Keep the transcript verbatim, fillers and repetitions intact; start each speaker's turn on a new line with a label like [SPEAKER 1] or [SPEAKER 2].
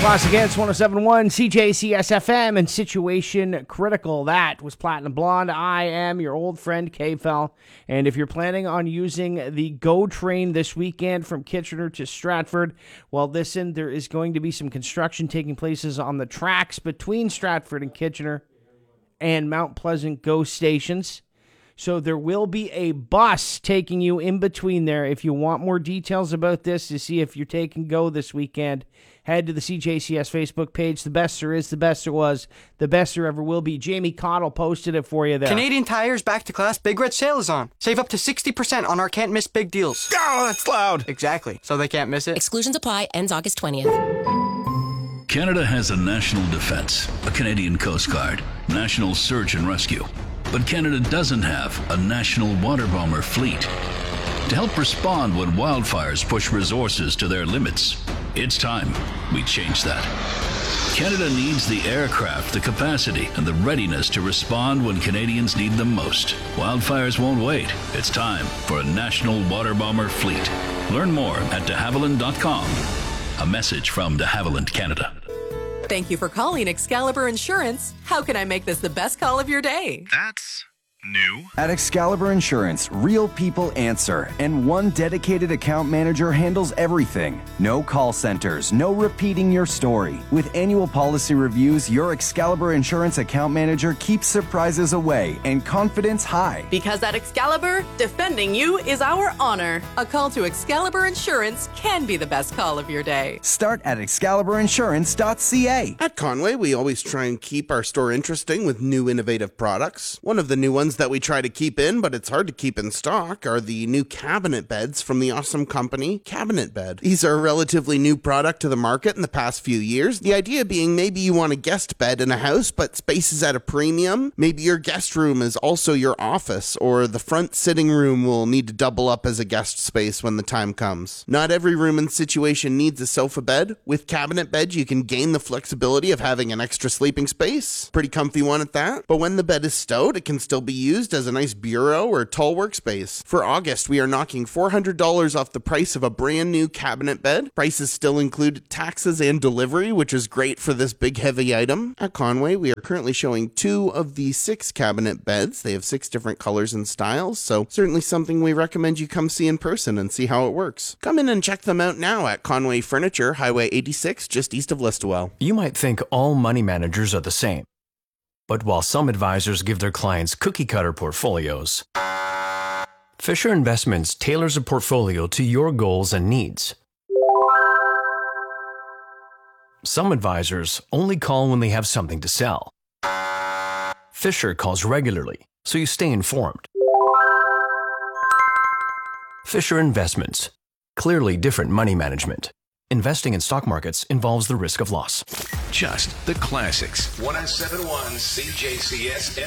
[SPEAKER 1] Classic Hits one oh seven point one C J C S F M and Situation Critical. That was Platinum Blonde. I am your old friend K-Fel. And if you're planning on using the GO train this weekend from Kitchener to Stratford, well, listen, there is going to be some construction taking place on the tracks between Stratford and Kitchener and Mount Pleasant GO stations. So there will be a bus taking you in between there. If you want more details about this to see if you're taking GO this weekend, head to the C J C S Facebook page. The best there is, the best there was, the best there ever will be. Jamie Cottle posted it for you there.
[SPEAKER 2] Canadian Tire's Back to Class Big Red Sale is on. Save up to sixty percent on our can't miss big deals.
[SPEAKER 3] Oh, that's loud.
[SPEAKER 2] Exactly. So they can't miss it.
[SPEAKER 4] Exclusions apply. Ends August twentieth.
[SPEAKER 5] Canada has a national defense, a Canadian Coast Guard, national search and rescue. But Canada doesn't have a national water bomber fleet. To help respond when wildfires push resources to their limits, it's time we change that. Canada needs the aircraft, the capacity, and the readiness to respond when Canadians need them most. Wildfires won't wait. It's time for a national water bomber fleet. Learn more at de havilland dot com. A message from de Havilland Canada.
[SPEAKER 6] Thank you for calling Excalibur Insurance. How can I make this the best call of your day?
[SPEAKER 3] That's new.
[SPEAKER 7] At Excalibur Insurance, real people answer, and one dedicated account manager handles everything. No call centers, no repeating your story. With annual policy reviews, your Excalibur Insurance account manager keeps surprises away and confidence high.
[SPEAKER 6] Because at Excalibur, defending you is our honor. A call to Excalibur Insurance can be the best call of your day.
[SPEAKER 7] Start at excalibur insurance dot c a.
[SPEAKER 8] At Conway, we always try and keep our store interesting with new innovative products. One of the new ones that we try to keep in, but it's hard to keep in stock, are the new cabinet beds from the awesome company Cabinet Bed. These are a relatively new product to the market in the past few years. The idea being maybe you want a guest bed in a house, but space is at a premium. Maybe your guest room is also your office, or the front sitting room will need to double up as a guest space when the time comes. Not every room and situation needs a sofa bed. With Cabinet Bed, you can gain the flexibility of having an extra sleeping space. Pretty comfy one at that. But when the bed is stowed, it can still be used as a nice bureau or tall workspace. For August, we are knocking four hundred dollars off the price of a brand new cabinet bed. Prices still include taxes and delivery, which is great for this big heavy item. At Conway, we are currently showing two of the six cabinet beds. They have six different colors and styles, so certainly something we recommend you come see in person and see how it works. Come in and check them out now at Conway Furniture, Highway eighty-six, just east of Listowel.
[SPEAKER 9] You might think all money managers are the same. But while some advisors give their clients cookie-cutter portfolios, Fisher Investments tailors a portfolio to your goals and needs. Some advisors only call when they have something to sell. Fisher calls regularly, so you stay informed. Fisher Investments. Clearly different money management. Investing in stock markets involves the risk of loss.
[SPEAKER 3] Just the classics. one oh seven point one C J C S